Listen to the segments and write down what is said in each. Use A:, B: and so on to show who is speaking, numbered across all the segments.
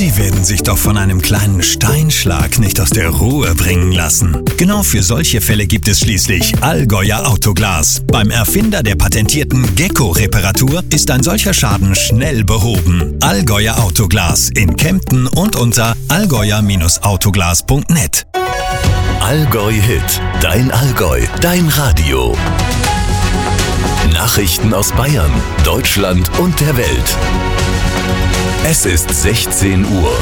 A: Sie werden sich doch von einem kleinen Steinschlag nicht aus der Ruhe bringen lassen. Genau für solche Fälle gibt es schließlich Allgäuer Autoglas. Beim Erfinder der patentierten Gecko-Reparatur ist ein solcher Schaden schnell behoben. Allgäuer Autoglas in Kempten und unter allgäuer-autoglas.net.
B: Allgäu Hit, dein Allgäu, dein Radio. Nachrichten aus Bayern, Deutschland und der Welt. Es ist 16 Uhr.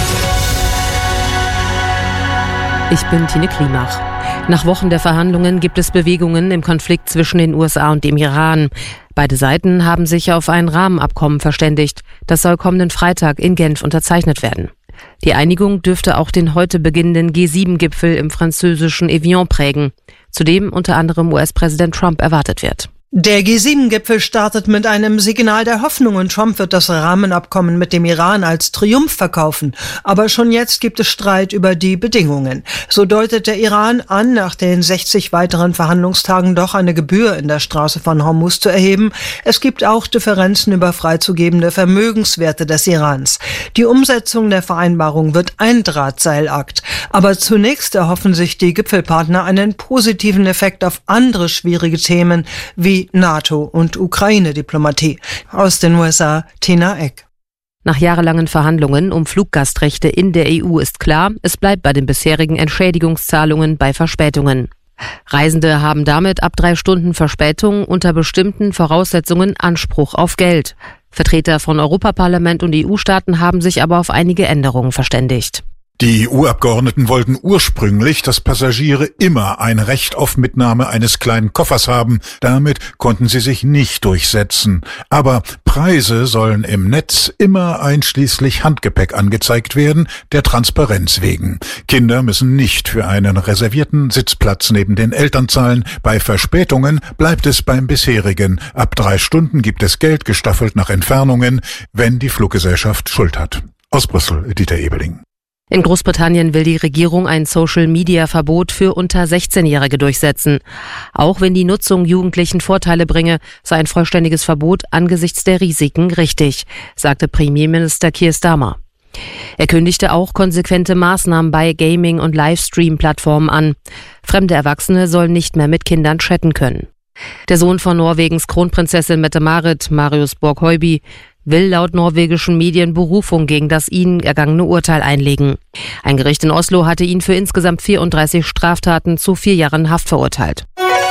C: Ich bin Tine Klimach. Nach Wochen der Verhandlungen gibt es Bewegungen im Konflikt zwischen den USA und dem Iran. Beide Seiten haben sich auf ein Rahmenabkommen verständigt. Das soll kommenden Freitag in Genf unterzeichnet werden. Die Einigung dürfte auch den heute beginnenden G7-Gipfel im französischen Evian prägen, zu dem unter anderem US-Präsident Trump erwartet wird.
D: Der G7-Gipfel startet mit einem Signal der Hoffnung und Trump wird das Rahmenabkommen mit dem Iran als Triumph verkaufen. Aber schon jetzt gibt es Streit über die Bedingungen. So deutet der Iran an, nach den 60 weiteren Verhandlungstagen doch eine Gebühr in der Straße von Hormuz zu erheben. Es gibt auch Differenzen über freizugebende Vermögenswerte des Irans. Die Umsetzung der Vereinbarung wird ein Drahtseilakt. Aber zunächst erhoffen sich die Gipfelpartner einen positiven Effekt auf andere schwierige Themen wie NATO- und Ukraine-Diplomatie. Aus den USA, Tina Eck.
C: Nach jahrelangen Verhandlungen um Fluggastrechte in der EU ist klar, es bleibt bei den bisherigen Entschädigungszahlungen bei Verspätungen. Reisende haben damit ab 3 Stunden Verspätung unter bestimmten Voraussetzungen Anspruch auf Geld. Vertreter von Europaparlament und EU-Staaten haben sich aber auf einige Änderungen verständigt.
E: Die EU-Abgeordneten wollten ursprünglich, dass Passagiere immer ein Recht auf Mitnahme eines kleinen Koffers haben. Damit konnten sie sich nicht durchsetzen. Aber Preise sollen im Netz immer einschließlich Handgepäck angezeigt werden, der Transparenz wegen. Kinder müssen nicht für einen reservierten Sitzplatz neben den Eltern zahlen. Bei Verspätungen bleibt es beim bisherigen. Ab 3 Stunden gibt es Geld gestaffelt nach Entfernungen, wenn die Fluggesellschaft Schuld hat. Aus Brüssel, Dieter Ebeling.
C: In Großbritannien will die Regierung ein Social-Media-Verbot für unter 16-Jährige durchsetzen. Auch wenn die Nutzung Jugendlichen Vorteile bringe, sei ein vollständiges Verbot angesichts der Risiken richtig, sagte Premierminister Keir Starmer. Er kündigte auch konsequente Maßnahmen bei Gaming- und Livestream-Plattformen an. Fremde Erwachsene sollen nicht mehr mit Kindern chatten können. Der Sohn von Norwegens Kronprinzessin Mette-Marit, Marius Borg-Høiby, will laut norwegischen Medien Berufung gegen das ihnen ergangene Urteil einlegen. Ein Gericht in Oslo hatte ihn für insgesamt 34 Straftaten zu 4 Jahren Haft verurteilt.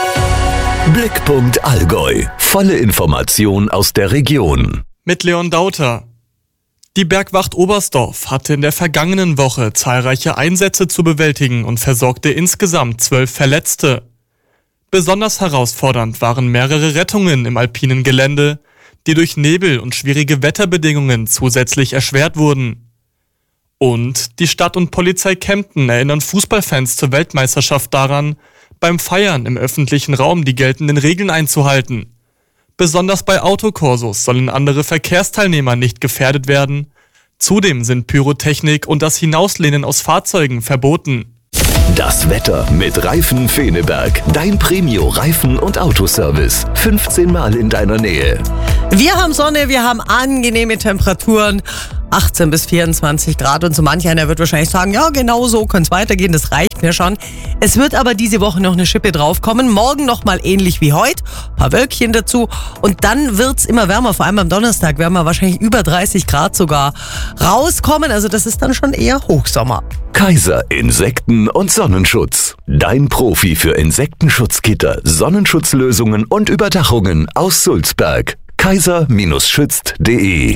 B: Blickpunkt Allgäu. Volle Information aus der Region.
F: Mit Leon Dauter. Die Bergwacht Oberstdorf hatte in der vergangenen Woche zahlreiche Einsätze zu bewältigen und versorgte insgesamt 12 Verletzte. Besonders herausfordernd waren mehrere Rettungen im alpinen Gelände, die durch Nebel und schwierige Wetterbedingungen zusätzlich erschwert wurden. Und die Stadt und Polizei Kempten erinnern Fußballfans zur Weltmeisterschaft daran, beim Feiern im öffentlichen Raum die geltenden Regeln einzuhalten. Besonders bei Autokorsos sollen andere Verkehrsteilnehmer nicht gefährdet werden. Zudem sind Pyrotechnik und das Hinauslehnen aus Fahrzeugen verboten.
B: Das Wetter mit Reifen Feneberg. Dein Premio-Reifen- und Autoservice. 15 Mal in deiner Nähe.
G: Wir haben Sonne, wir haben angenehme Temperaturen. 18 bis 24 Grad und so manch einer wird wahrscheinlich sagen, ja genau so kann es weitergehen, das reicht mir schon. Es wird aber diese Woche noch eine Schippe draufkommen, morgen nochmal ähnlich wie heute, ein paar Wölkchen dazu und dann wird's immer wärmer, vor allem am Donnerstag werden wir wahrscheinlich über 30 Grad sogar rauskommen, also das ist dann schon eher Hochsommer.
B: Kaiser Insekten- und Sonnenschutz. Dein Profi für Insektenschutzgitter, Sonnenschutzlösungen und Überdachungen aus Sulzberg. kaiser-schützt.de.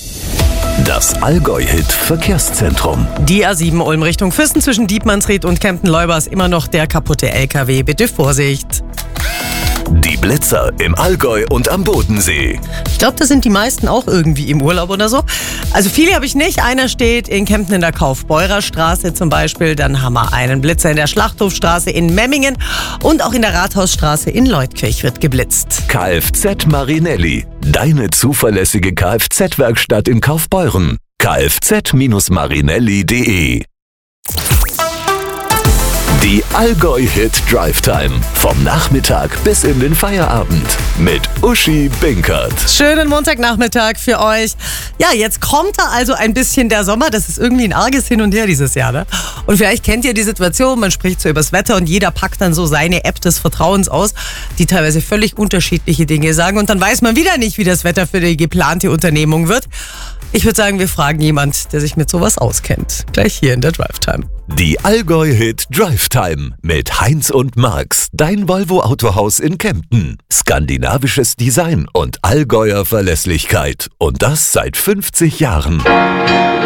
B: Das Allgäu-Hit-Verkehrszentrum.
G: Die A7 Ulm Richtung Füssen zwischen Dietmannsried und Kempten-Leubers immer noch der kaputte LKW. Bitte Vorsicht.
B: Die Blitzer im Allgäu und am Bodensee.
G: Ich glaube, da sind die meisten auch irgendwie im Urlaub oder so. Also viele habe ich nicht. Einer steht in Kempten in der Kaufbeurerstraße zum Beispiel. Dann haben wir einen Blitzer in der Schlachthofstraße in Memmingen. Und auch in der Rathausstraße in Leutkirch wird geblitzt.
B: Kfz Marinelli. Deine zuverlässige Kfz-Werkstatt in Kaufbeuren. kfz-marinelli.de Die Allgäu Hit Drive Time. Vom Nachmittag bis in den Feierabend. Mit Uschi Binkert.
G: Schönen Montagnachmittag für euch. Ja, jetzt kommt da also ein bisschen der Sommer. Das ist irgendwie ein arges Hin und Her dieses Jahr, ne? Und vielleicht kennt ihr die Situation, man spricht so übers Wetter und jeder packt dann so seine App des Vertrauens aus, die teilweise völlig unterschiedliche Dinge sagen. Und dann weiß man wieder nicht, wie das Wetter für die geplante Unternehmung wird. Ich würde sagen, wir fragen jemand, der sich mit sowas auskennt. Gleich hier in der Drive Time.
B: Die Allgäu Hit Drive Time mit Heinz und Max, dein Volvo Autohaus in Kempten. Skandinavisches Design und Allgäuer Verlässlichkeit. Und das seit 50 Jahren.